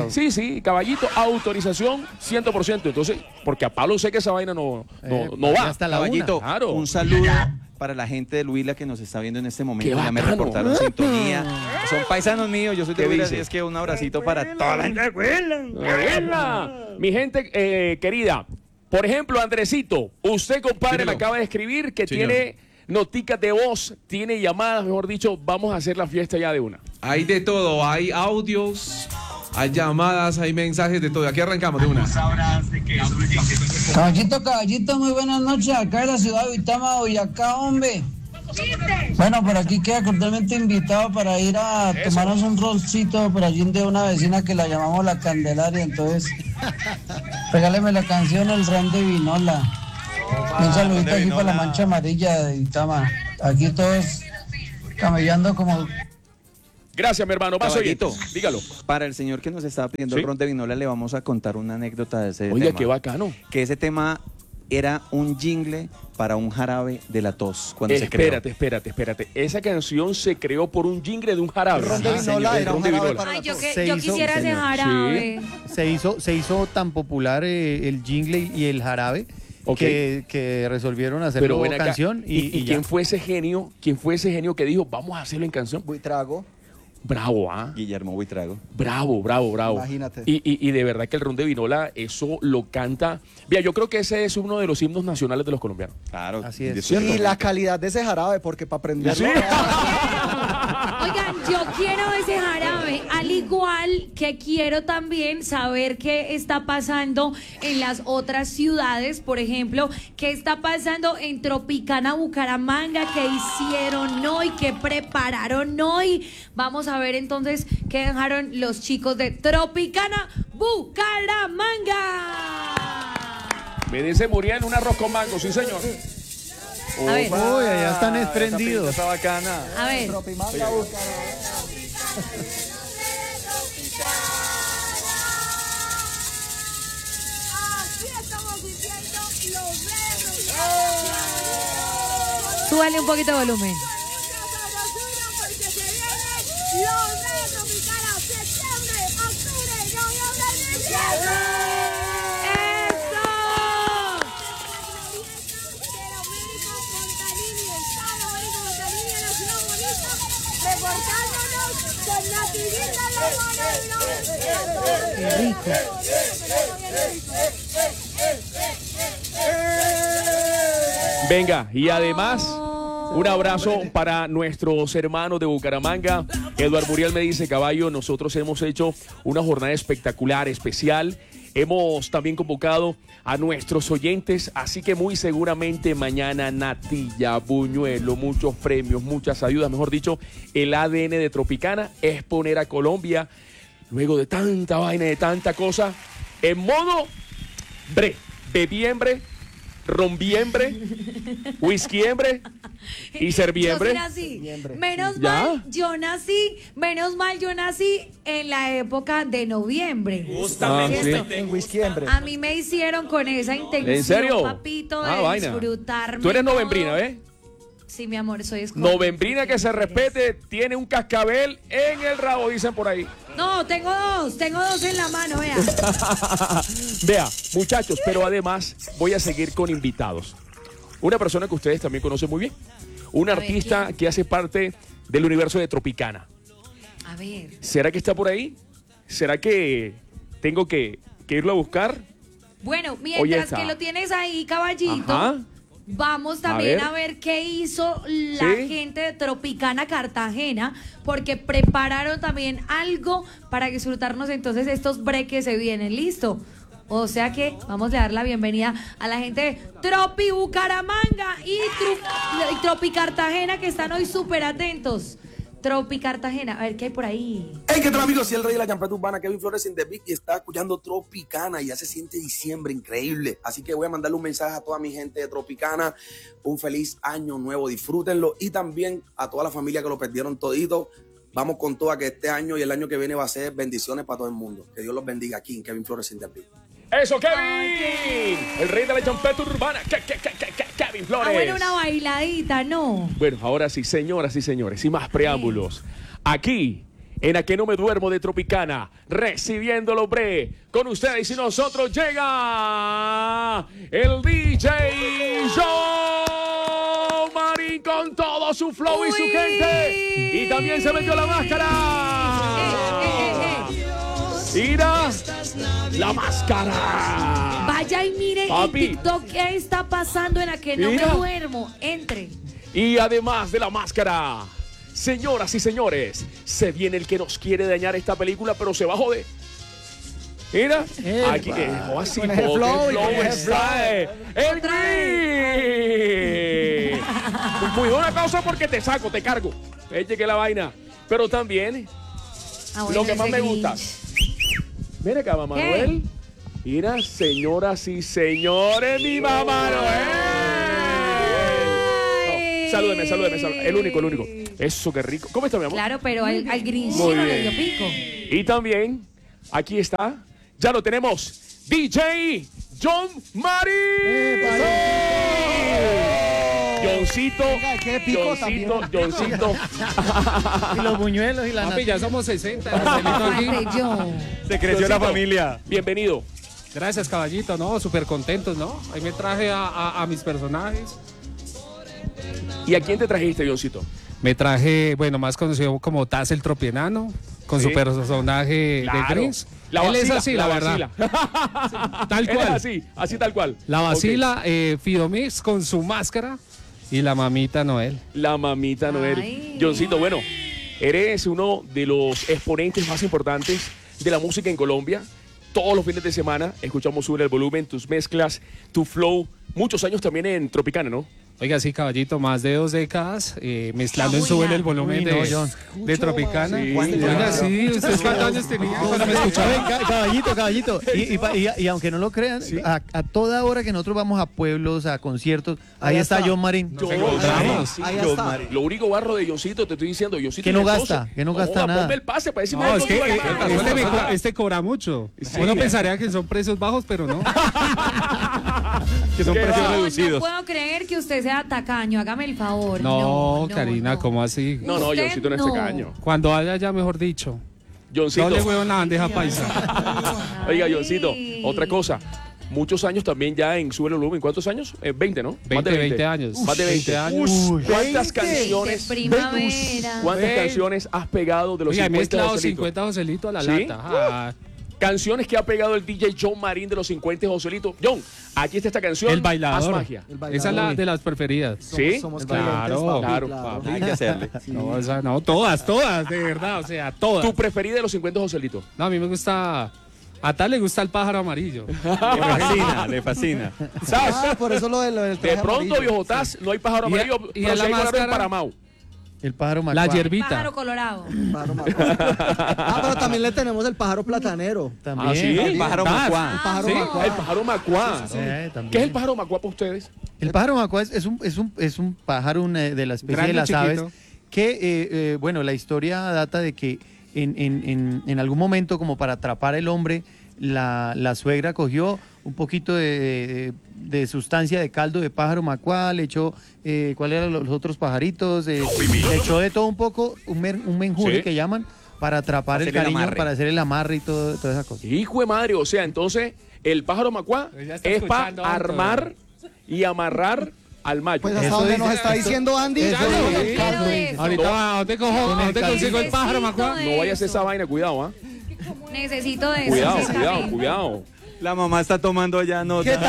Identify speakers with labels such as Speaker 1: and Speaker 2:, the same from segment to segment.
Speaker 1: Sí, caballito, autorización 100%. Entonces, porque a Pablo sé que esa vaina no va.
Speaker 2: Hasta la
Speaker 3: Caballito,
Speaker 1: Claro.
Speaker 3: un saludo para la gente de Huila que nos está viendo en este momento.
Speaker 1: Qué
Speaker 3: Ya me
Speaker 1: bacano.
Speaker 3: reportaron sintonía. Son paisanos míos, yo soy de
Speaker 1: ¿Qué
Speaker 3: Huila,
Speaker 1: dice?
Speaker 3: así es que un abracito para toda la gente de Huila.
Speaker 1: Buena. Mi gente querida, por ejemplo, Andresito, usted, compadre,
Speaker 4: Dímelo.
Speaker 1: me acaba de escribir que
Speaker 4: Señor.
Speaker 1: tiene noticas de voz, tiene llamadas, mejor dicho, vamos a hacer la fiesta ya de una.
Speaker 4: Hay de todo, hay audios, hay llamadas, hay mensajes de todo. Aquí arrancamos de una.
Speaker 5: Caballito, muy buenas noches. Acá en la ciudad de Uitama, Boyacá, hombre. Bueno, por aquí queda cordialmente invitado para ir a tomarnos un rolcito por allí de una vecina que la llamamos La Candelaria. Entonces, regáleme la canción El Ron de Vinola. Un saludito aquí para la Mancha Amarilla de Uitama. Aquí todos camellando como...
Speaker 1: Gracias, mi hermano. Paso
Speaker 3: Caballito.
Speaker 1: dígalo.
Speaker 3: Para el señor que nos estaba pidiendo
Speaker 1: Sí.
Speaker 3: el ron de vinola, le vamos a contar una anécdota de ese
Speaker 1: Oiga,
Speaker 3: tema.
Speaker 1: qué bacano.
Speaker 3: Que ese tema era un jingle para un jarabe de la tos cuando se creó.
Speaker 1: Espérate. Esa canción se creó por un jingle de un jarabe.
Speaker 6: El ron de
Speaker 1: Ah,
Speaker 6: vinola
Speaker 1: señor, el
Speaker 6: era
Speaker 1: ron
Speaker 6: un
Speaker 1: de
Speaker 6: jarabe
Speaker 1: vinola.
Speaker 6: para
Speaker 7: Ay, yo
Speaker 2: Se hizo-
Speaker 7: quisiera ese
Speaker 3: señor.
Speaker 7: jarabe.
Speaker 2: Se hizo tan popular el jingle y el jarabe
Speaker 1: Ok.
Speaker 2: que resolvieron
Speaker 1: Pero
Speaker 2: hacerlo
Speaker 1: ven acá,
Speaker 2: canción y ya.
Speaker 1: quién fue ese genio? ¿Quién fue ese genio que dijo, vamos a hacerlo en canción?
Speaker 6: Buitrago.
Speaker 1: Bravo, ¿ah?
Speaker 3: Guillermo Buitrago.
Speaker 1: Bravo.
Speaker 6: Imagínate.
Speaker 1: Y de verdad que el ron de vinola, eso lo canta. Mira, yo creo que ese es uno de los himnos nacionales de los colombianos.
Speaker 3: Claro.
Speaker 2: Así es.
Speaker 3: cierto.
Speaker 6: Y la calidad de ese jarabe, porque para aprenderlo...
Speaker 7: Oigan, yo quiero ese jarabe, al igual que quiero también saber qué está pasando en las otras ciudades, por ejemplo, qué está pasando en Tropicana, Bucaramanga, qué hicieron hoy, qué prepararon hoy. Vamos a ver entonces qué dejaron los chicos de Tropicana, Bucaramanga.
Speaker 1: Me dice Muriel un arroz con mango, sí señor.
Speaker 7: A ver,
Speaker 2: Uy, allá están esprendidos.
Speaker 3: Está bacana.
Speaker 7: a ver.
Speaker 6: Tropimanga, busca.
Speaker 7: Súbale un poquito de volumen. ¡Eso! ¡Qué rico!
Speaker 1: Venga, y además, un abrazo para nuestros hermanos de Bucaramanga. Eduardo Muriel me dice, caballo, nosotros hemos hecho una jornada espectacular, especial. Hemos también convocado a nuestros oyentes, así que muy seguramente mañana natilla, buñuelo, muchos premios, muchas ayudas. Mejor dicho, el ADN de Tropicana es poner a Colombia, luego de tanta vaina, de tanta cosa, en modo bebiembre, rombiembre, whiskyembre y serviembre.
Speaker 7: Yo sí nací. Menos
Speaker 1: ¿Ya?
Speaker 7: mal, yo nací en la época de noviembre. ¿Cierto?
Speaker 6: En whiskyembre.
Speaker 7: A mí me hicieron con esa intención,
Speaker 1: ¿En serio?
Speaker 7: papito, de
Speaker 1: Vaina.
Speaker 7: disfrutarme.
Speaker 1: Tú eres
Speaker 7: todo.
Speaker 1: novembrina, ¿ves?
Speaker 7: Sí, mi amor, soy escorpio.
Speaker 1: Novembrina que se respete, tiene un cascabel en el rabo, dicen por ahí.
Speaker 7: No, tengo dos en la mano, vea.
Speaker 1: Vea, muchachos, pero además voy a seguir con invitados. Una persona que ustedes también conocen muy bien. Un
Speaker 7: A ver,
Speaker 1: artista
Speaker 7: ¿quién?
Speaker 1: que hace parte del universo de Tropicana.
Speaker 7: A ver.
Speaker 1: ¿Será que está por ahí? ¿Será que tengo que irlo a buscar?
Speaker 7: Bueno,
Speaker 1: Oye,
Speaker 7: mientras
Speaker 1: está.
Speaker 7: que lo tienes ahí, caballito,
Speaker 1: Ajá.
Speaker 7: vamos también
Speaker 1: ver.
Speaker 7: a ver qué hizo la
Speaker 1: Sí.
Speaker 7: gente de Tropicana Cartagena, porque prepararon también algo para disfrutarnos entonces estos breaks que se vienen. ¿Listo? O sea que vamos a dar la bienvenida a la gente de Tropi Bucaramanga y Tropi Cartagena, que están hoy súper atentos. Tropi Cartagena, a ver qué hay por ahí.
Speaker 8: Hey, ¿qué tal, amigos? Soy el rey de la champeta urbana, Kevin Flores in the Beat, y está escuchando Tropicana. Y ya se siente diciembre increíble. Así que voy a mandarle un mensaje a toda mi gente de Tropicana. Un feliz año nuevo, disfrútenlo. Y también a toda la familia que lo perdieron todito. Vamos con toda, que este año y el año que viene va a ser bendiciones para todo el mundo. Que Dios los bendiga aquí en Kevin Flores in the Beat.
Speaker 1: ¡Eso, Kevin! El rey de la champeta urbana, Kevin Flores.
Speaker 7: Ah, bueno, una bailadita, ¿no?
Speaker 1: Bueno, ahora sí, señoras y señores, sin más preámbulos. Aquí, en A que no me duermo de Tropicana, recibiendo el hombre con ustedes y nosotros llega el DJ John Marín con todo su flow y su gente. Y también se metió la máscara. Mira, la máscara.
Speaker 7: Vaya y mire
Speaker 1: Papi.
Speaker 7: en TikTok qué está pasando en A que no
Speaker 1: Mira.
Speaker 7: me duermo. Entre.
Speaker 1: Y además de la máscara, señoras y señores, se viene el que nos quiere dañar esta película, pero se va a joder. Mira, aquí así
Speaker 6: Con ese flow y con ese
Speaker 1: está, el Gris. Muy buena causa porque te saco, te cargo. Llegué la vaina. Pero también,
Speaker 7: Bueno,
Speaker 1: lo que más
Speaker 7: ese
Speaker 1: me gusta.
Speaker 7: Grinch.
Speaker 1: Mira acá, mamá Manuel. Mira, señoras y señores, mi mamá Noel. Salúdeme. El único. Eso, qué rico. ¿Cómo está, mi amor?
Speaker 7: Claro, pero al Grinch
Speaker 1: Muy
Speaker 7: no
Speaker 1: bien.
Speaker 7: le dio pico.
Speaker 1: Y también, aquí está, ya lo tenemos, DJ John Marín. Johncito,
Speaker 6: Venga, qué pico
Speaker 1: Johncito.
Speaker 2: Y los buñuelos y la
Speaker 4: Papi,
Speaker 2: nata.
Speaker 4: ya somos 60. Marcelito aquí.
Speaker 7: Aparte yo.
Speaker 3: Se creció la familia.
Speaker 1: Bienvenido.
Speaker 4: Gracias, caballito, ¿no? Súper contentos, ¿no? Ahí me traje a mis personajes.
Speaker 1: ¿Y a quién te trajiste, Johncito?
Speaker 4: Me traje, bueno, más conocido como Taz el Tropienano, con
Speaker 1: Sí.
Speaker 4: su personaje de Gris. Él es así, la verdad. Tal
Speaker 1: Él
Speaker 4: cual.
Speaker 1: es así tal cual.
Speaker 4: La
Speaker 1: Ok.
Speaker 4: vacila, Fidomix con su máscara y la mamita Noel.
Speaker 1: La mamita Noel.
Speaker 7: Ay.
Speaker 1: Johncito, bueno, eres uno de los exponentes más importantes de la música en Colombia. Todos los fines de semana escuchamos Sube el Volumen, tus mezclas, tu flow. Muchos años también en Tropicana, ¿no?
Speaker 4: Oiga, sí, caballito, más de 2 décadas mezclando en
Speaker 7: Está
Speaker 4: Sube
Speaker 7: buena.
Speaker 4: el Volumen
Speaker 2: Uy, no, John.
Speaker 4: de Tropicana.
Speaker 1: Sí.
Speaker 4: Oiga, sí, ¿ustedes cuántos años tenían cuando me
Speaker 2: A
Speaker 4: escuchaban?
Speaker 2: ver, caballito. Y aunque no lo crean, a toda hora que nosotros vamos a pueblos, a conciertos, ahí está John Marín.
Speaker 1: John
Speaker 4: encontramos.
Speaker 1: sí,
Speaker 6: Ahí
Speaker 1: John
Speaker 6: está.
Speaker 1: Marín. Lo único barro de Johncito, te estoy diciendo, Johncito.
Speaker 2: Que no
Speaker 1: tiene
Speaker 2: gasta,
Speaker 1: socio.
Speaker 2: que no gasta nada.
Speaker 1: Ponme el pase para decirme
Speaker 4: No, es que
Speaker 1: hermano.
Speaker 4: este cobra mucho.
Speaker 1: Sí.
Speaker 4: Uno pensaría que son precios bajos, pero no. Que son
Speaker 1: ¿Qué
Speaker 4: precios
Speaker 1: va?
Speaker 7: No
Speaker 4: reducidos.
Speaker 7: puedo creer que usted sea tacaño. Hágame el favor.
Speaker 4: No, Karina,
Speaker 7: no.
Speaker 4: ¿cómo así?
Speaker 1: No,
Speaker 7: Usted
Speaker 1: Johncito no es
Speaker 7: no.
Speaker 1: tacaño.
Speaker 4: Cuando haya ya, mejor dicho.
Speaker 1: Johncito.
Speaker 4: No le huevo en la bandeja paisa.
Speaker 1: Oiga,
Speaker 7: Ay.
Speaker 1: Johncito, otra cosa. Muchos años también ya en Sube el Volumen. ¿Cuántos años? 20, ¿no? Más de
Speaker 4: 20 años.
Speaker 1: Más de 20
Speaker 4: años.
Speaker 2: Uy.
Speaker 1: ¿Cuántas
Speaker 6: 20.
Speaker 1: canciones?
Speaker 7: De primavera.
Speaker 1: ¿Cuántas
Speaker 4: Veinte.
Speaker 1: canciones has pegado de los
Speaker 4: Oiga, he
Speaker 1: 50
Speaker 4: mezclado
Speaker 1: Joselito?
Speaker 4: 50 Joselito a la
Speaker 1: ¿Sí?
Speaker 4: lata. Ah,
Speaker 1: Canciones que ha pegado el DJ John Marín de los 50 Joselito. John, aquí está esta canción.
Speaker 4: el bailador.
Speaker 1: Haz magia.
Speaker 6: El bailador.
Speaker 4: Esa es la de las preferidas.
Speaker 1: ¿Sí?
Speaker 6: Somos
Speaker 4: Claro,
Speaker 6: clientes, papi,
Speaker 1: claro.
Speaker 3: Hay que hacerle.
Speaker 4: No, esa no, todas, de verdad, o sea, todas.
Speaker 1: ¿Tu preferida de los 50 Joselito?
Speaker 4: No, a mí me gusta. A tal le gusta el pájaro amarillo.
Speaker 3: Le fascina.
Speaker 1: ¿Sabes?
Speaker 6: por eso lo del
Speaker 1: De
Speaker 6: traje
Speaker 1: pronto,
Speaker 6: amarillo.
Speaker 1: viejo Taz, no hay pájaro
Speaker 4: Y a-
Speaker 1: amarillo,
Speaker 4: y
Speaker 1: pero
Speaker 4: a
Speaker 1: sí
Speaker 4: la
Speaker 1: hay pájaro en
Speaker 4: máscara-
Speaker 1: Paramau.
Speaker 2: El pájaro
Speaker 4: La
Speaker 2: Macuá.
Speaker 4: hierbita.
Speaker 7: Pájaro colorado.
Speaker 6: Pájaro macuá. Pero también le tenemos el pájaro platanero.
Speaker 2: También.
Speaker 1: ¿Ah, sí?
Speaker 3: El pájaro
Speaker 4: Taz.
Speaker 3: macuá.
Speaker 6: El pájaro
Speaker 4: ¿Sí?
Speaker 6: macuá.
Speaker 1: El pájaro macuá.
Speaker 2: También.
Speaker 1: ¿Qué es el pájaro macuá para ustedes?
Speaker 2: El pájaro macuá es un pájaro de la especie
Speaker 4: Grande
Speaker 2: de las
Speaker 4: o
Speaker 2: aves
Speaker 4: chiquito.
Speaker 2: que, bueno, la historia data de que en algún momento, como para atrapar al hombre, la suegra cogió un poquito de sustancia de caldo de pájaro macuá, le echó, ¿cuáles eran los otros pajaritos? Le echó de todo un poco, un menjure
Speaker 1: Sí.
Speaker 2: que llaman, para atrapar el
Speaker 3: Hacerle el
Speaker 2: cariño,
Speaker 3: amarre.
Speaker 2: para hacer el amarre y toda esa cosa.
Speaker 1: Hijo de madre, o sea, entonces el pájaro macuá
Speaker 4: Ya está
Speaker 1: es para
Speaker 4: escuchando harto.
Speaker 1: armar y amarrar al macho.
Speaker 6: Pues hasta
Speaker 2: Eso
Speaker 6: donde
Speaker 2: dice-
Speaker 6: nos está diciendo Andy.
Speaker 2: eso
Speaker 6: ya lo-
Speaker 2: dice-
Speaker 7: Quiero eso.
Speaker 4: Ahorita va, ¿dónde consigo el pájaro macuá?
Speaker 1: No vayas a esa vaina, cuidado, ¿ah?
Speaker 7: Necesito de eso.
Speaker 1: Cuidado,
Speaker 7: exactamente.
Speaker 1: cuidado.
Speaker 3: La mamá está tomando ya nota.
Speaker 6: Que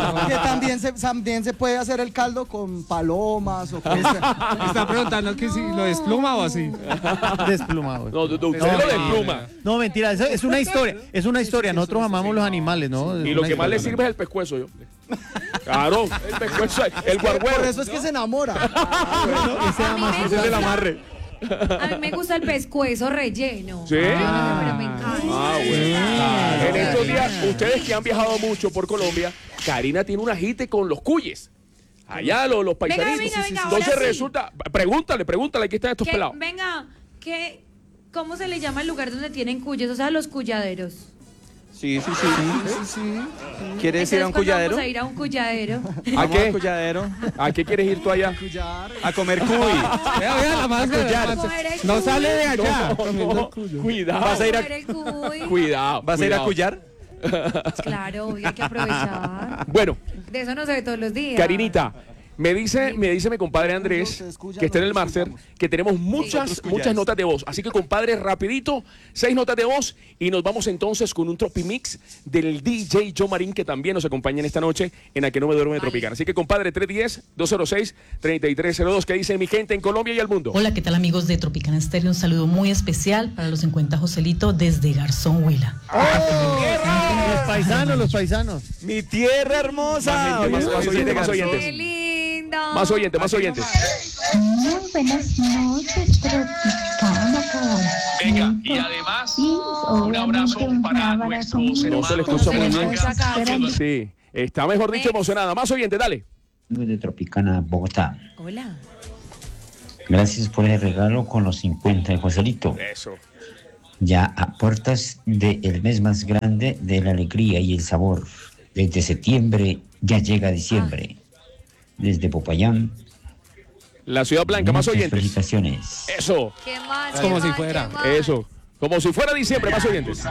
Speaker 6: también se puede hacer el caldo con palomas o con
Speaker 4: Está preguntando que si lo despluma o así.
Speaker 2: Desplumado.
Speaker 1: No, usted
Speaker 2: No,
Speaker 1: lo
Speaker 2: no,
Speaker 1: despluma.
Speaker 2: No, mentira, es una historia, nosotros amamos los animales, ¿no?
Speaker 1: Y lo que más le sirve es el pescuezo, yo. Claro, el pescuezo, el guarguero.
Speaker 6: Por eso es que se enamora.
Speaker 2: Ese
Speaker 7: A mí
Speaker 2: ama-
Speaker 7: me
Speaker 1: Ese es el
Speaker 7: gusta-
Speaker 1: amarre.
Speaker 7: A mí me gusta el pescuezo relleno.
Speaker 1: ¿Sí?
Speaker 7: Ah, pero me encanta.
Speaker 1: Bueno. En estos días, ustedes que han viajado mucho por Colombia, Karina tiene un ajite con los cuyes. Allá los paisanitos.
Speaker 7: venga,
Speaker 1: Entonces
Speaker 7: ahora sí.
Speaker 1: resulta, pregúntale, aquí están estos
Speaker 7: Que-
Speaker 1: pelados.
Speaker 7: venga, ¿cómo se le llama el lugar donde tienen cuyes? O sea, los cuyaderos.
Speaker 3: Sí. ¿Quieres ir a un
Speaker 7: Entonces,
Speaker 3: cuyadero?
Speaker 7: Vamos a ir a un cuyadero.
Speaker 1: ¿A
Speaker 3: ¿A
Speaker 1: qué?
Speaker 3: qué? Cuyadero.
Speaker 1: ¿A qué quieres ir tú allá?
Speaker 3: A comer cuy.
Speaker 4: Vea la máscara. No sale de allá.
Speaker 1: Cuidado.
Speaker 3: ¿Vas a ir a-
Speaker 7: Comer el cuy.
Speaker 1: Cuidado.
Speaker 3: ¿Vas a ir a
Speaker 1: cuidado.
Speaker 3: cuyar?
Speaker 7: Claro, obvio, hay que aprovechar.
Speaker 1: Bueno,
Speaker 7: De eso no se ve todos los días.
Speaker 1: Karinita, me dice mi compadre Andrés, que está en el máster, que tenemos muchas notas de voz. Así que, compadre, rapidito, 6 notas de voz y nos vamos entonces con un Tropimix del DJ Joe Marín, que también nos acompaña en esta noche en la que no me duermo de Tropicana. Así que, compadre, 310-206-3302, que dice mi gente en Colombia y el mundo.
Speaker 9: Hola, ¿qué tal, amigos de Tropicana Estéreo? Un saludo muy especial para los 50 Joselito desde Garzón, Huila.
Speaker 2: Los paisanos.
Speaker 3: Mi tierra hermosa.
Speaker 1: Más oyentes.
Speaker 7: ¡Qué lindo!
Speaker 1: Más oyentes.
Speaker 10: Muy buenas noches, Tropicana, caballero.
Speaker 1: Venga, y además, un abrazo para nuestros hermanos.
Speaker 2: No se le escucha muy bien.
Speaker 1: Sí, está mejor dicho emocionada. Más oyentes, dale.
Speaker 11: De Tropicana, Bogotá.
Speaker 7: Hola.
Speaker 11: Gracias por el regalo con los 50 de Joselito.
Speaker 1: Eso.
Speaker 11: Ya a puertas del mes más grande de la alegría y el sabor. Desde septiembre ya llega diciembre. Desde Popayán.
Speaker 1: La Ciudad Blanca, más
Speaker 11: muchas
Speaker 1: oyentes.
Speaker 11: felicitaciones.
Speaker 1: Eso,
Speaker 7: ¿Qué más?
Speaker 4: Como
Speaker 7: qué
Speaker 4: si
Speaker 7: más,
Speaker 4: fuera.
Speaker 7: qué más?
Speaker 1: eso. Como si fuera diciembre, más oyentes.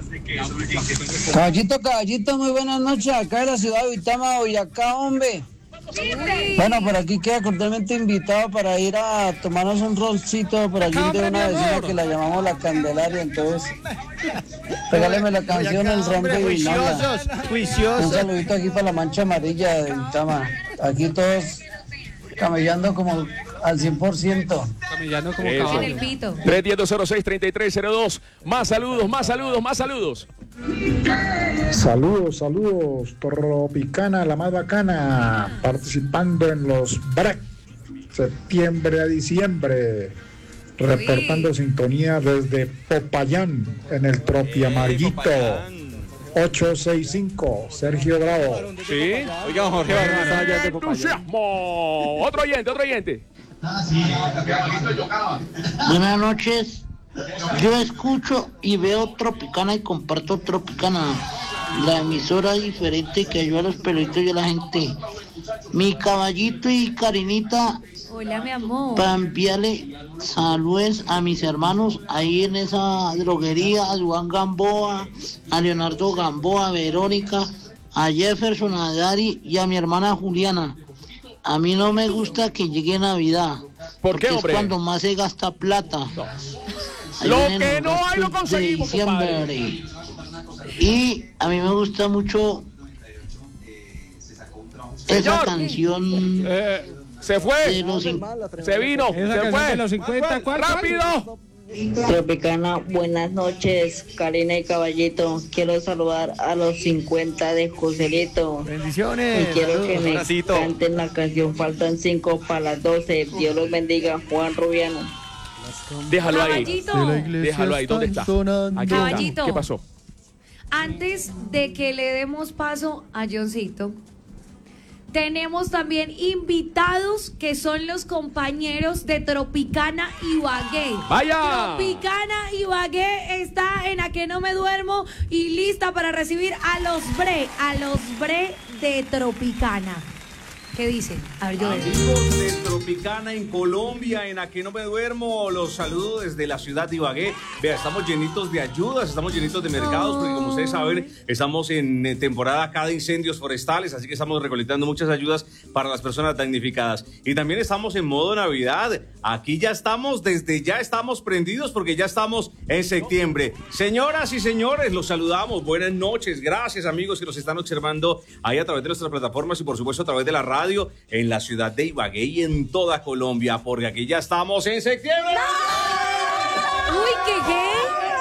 Speaker 5: Caballito, muy buenas noches. Acá en la ciudad de Uitama, Boyacá, hombre. Bueno, por aquí queda cordialmente invitado para ir a tomarnos un rolcito por allí de una vecina que la llamamos La Candelaria. Entonces, regáleme la canción El Ron de Vinola. Un saludito aquí para la Mancha Amarilla de Uitama. Aquí todos camellando como al 100%.
Speaker 4: Camillando como
Speaker 1: Eso.
Speaker 7: En
Speaker 4: caballo.
Speaker 7: el pito.
Speaker 1: 310-206-3302. Más saludos.
Speaker 12: Saludos, Tropicana, la más bacana, participando en los break, septiembre a diciembre, reportando sintonía desde Popayán, en el Tropi Amarguito, 865, Sergio Bravo.
Speaker 1: Sí.
Speaker 3: Oiga, Jorge,
Speaker 1: Entusiasmo. Otro oyente.
Speaker 5: Buenas noches. Yo escucho y veo Tropicana y comparto Tropicana, la emisora diferente que ayuda a los pelitos y a la gente. Mi caballito y Karinita,
Speaker 7: Hola, mi amor.
Speaker 5: para enviarle saludos a mis hermanos ahí en esa droguería, a Juan Gamboa, a Leonardo Gamboa, a Verónica, a Jefferson, a Dari y a mi hermana Juliana. A mí no me gusta que llegue Navidad.
Speaker 1: ¿Por
Speaker 5: porque
Speaker 1: qué, hombre?
Speaker 5: Es cuando más se gasta plata. Ahí
Speaker 1: Lo
Speaker 5: vienen
Speaker 1: que
Speaker 5: los
Speaker 1: no hay lo
Speaker 5: gastos de
Speaker 1: conseguimos,
Speaker 5: diciembre.
Speaker 1: compadre.
Speaker 5: Y a mí me gusta mucho esa
Speaker 1: Señor.
Speaker 5: canción
Speaker 1: Se
Speaker 5: de
Speaker 1: fue.
Speaker 5: los
Speaker 1: Se vino.
Speaker 4: Esa
Speaker 1: Se
Speaker 4: canción
Speaker 1: fue.
Speaker 4: de los 50, ¿cuál?
Speaker 1: ¡Rápido!
Speaker 10: Tropicana, buenas noches, Karina y Caballito. Quiero saludar a los 50 de Joselito.
Speaker 2: Bendiciones.
Speaker 10: Y quiero que me
Speaker 3: Abracito.
Speaker 10: canten la canción Faltan 5 para las 12. Dios los bendiga, Juan Rubiano.
Speaker 1: Déjalo ahí.
Speaker 7: Caballito.
Speaker 1: Déjalo ahí. ¿Dónde está? Aquí está.
Speaker 7: Caballito.
Speaker 1: ¿Qué pasó?
Speaker 7: Antes de que le demos paso a Johncito, tenemos también invitados que son los compañeros de Tropicana Ibagué.
Speaker 1: ¡Vaya!
Speaker 7: Tropicana Ibagué está en A Que No Me Duermo y lista para recibir a los bre de Tropicana. ¿Qué dicen? A ver, yo veo.
Speaker 13: Amigos de Tropicana en Colombia, en A Que No Me Duermo, los saludo desde la ciudad de Ibagué. Vea, estamos llenitos de ayudas, estamos llenitos de mercados, porque como ustedes saben, estamos en temporada acá de incendios forestales, así que estamos recolectando muchas ayudas para las personas damnificadas. Y también estamos en modo Navidad. Aquí ya estamos, desde ya estamos prendidos porque ya estamos en septiembre. Señoras y señores, los saludamos. Buenas noches. Gracias, amigos, que nos están observando ahí a través de nuestras plataformas y, por supuesto, a través de la radio en la ciudad de Ibagué y en toda Colombia, porque aquí ya estamos en septiembre.
Speaker 7: ¡Uy, qué!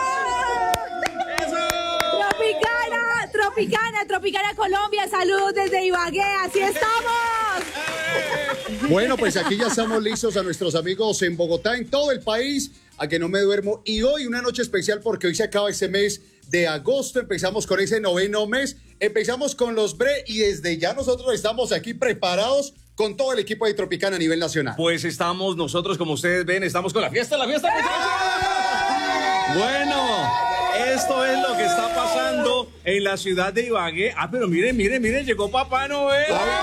Speaker 14: Tropicana Colombia, saludos desde Ibagué, así estamos.
Speaker 15: Bueno, pues aquí ya estamos listos a nuestros amigos en Bogotá, en todo el país, A Que No Me Duermo. Y hoy una noche especial porque hoy se acaba ese mes de agosto, empezamos con ese 9º mes, empezamos con los bre y desde ya nosotros estamos aquí preparados con todo el equipo de Tropicana a nivel nacional.
Speaker 13: Pues estamos nosotros, como ustedes ven, estamos con la fiesta. Bueno, Esto es lo que está pasando en la ciudad de Ibagué. Ah, pero miren, llegó Papá Noel.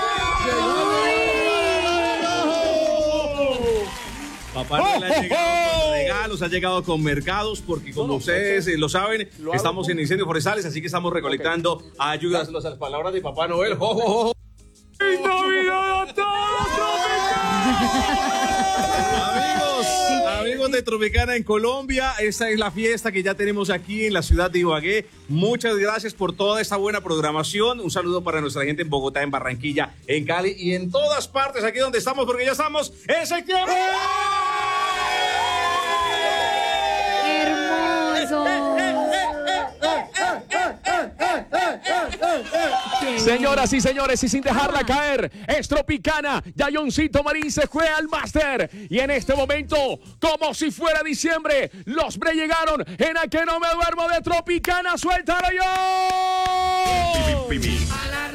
Speaker 13: Papá Noel ha llegado con regalos, ha llegado con mercados, porque como ustedes lo saben, estamos en incendios forestales, así que estamos recolectando ayudas. Las palabras de Papá Noel. ¡Jo, jo, jo! ¡Feliz Navidad a todos, Amigos de Tropicana en Colombia, esta es la fiesta que ya tenemos aquí en la ciudad de Ibagué. Muchas gracias por toda esta buena programación. Un saludo para nuestra gente en Bogotá, en Barranquilla, en Cali y en todas partes aquí donde estamos, porque ya estamos en septiembre.
Speaker 7: Hermoso.
Speaker 1: Señoras y señores, y sin dejarla caer, es Tropicana. Ya Johncito Marín se fue al máster. Y en este momento, como si fuera diciembre, los Bre llegaron en A Que No Me Duermo de Tropicana. ¡Suéltalo yo!
Speaker 16: A la